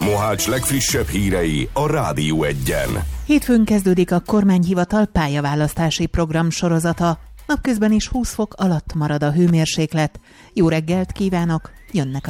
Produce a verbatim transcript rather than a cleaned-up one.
Mohács legfrissebb hírei a Rádió Egyen. Hétfőn kezdődik a kormányhivatal pályaválasztási program sorozata. Napközben is húsz fok alatt marad a hőmérséklet. Jó reggelt kívánok, jönnek a